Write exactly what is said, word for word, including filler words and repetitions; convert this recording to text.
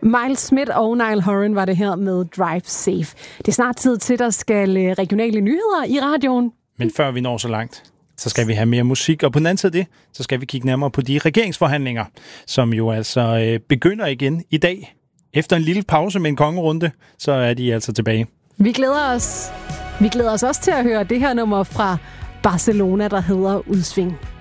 Miles Smith og Niall Horan var det her med Drive Safe. Det er snart tid til, der skal regionale nyheder i radioen. Men før vi når så langt, så skal vi have mere musik. Og på den anden side af det, så skal vi kigge nærmere på de regeringsforhandlinger, som jo altså øh, begynder igen i dag. Efter en lille pause med en kongerunde, så er de altså tilbage. Vi glæder os. Vi glæder os også til at høre det her nummer fra Barcelona, der hedder Udsving.